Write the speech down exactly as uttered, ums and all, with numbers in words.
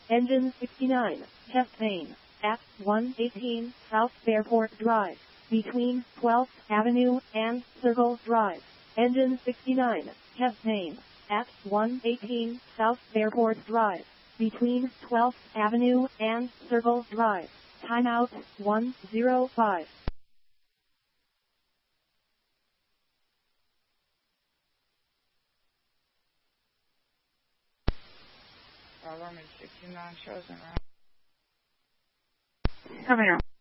Engine sixty-nine, test main, at one eighteen South Fairport Drive, between twelfth Avenue and Circle Drive. Engine sixty-nine, test main, at one eighteen South Fairport Drive, between twelfth Avenue and Circle Drive. Timeout one oh five. Alarm is sixty-nine chosen, right? Coming up.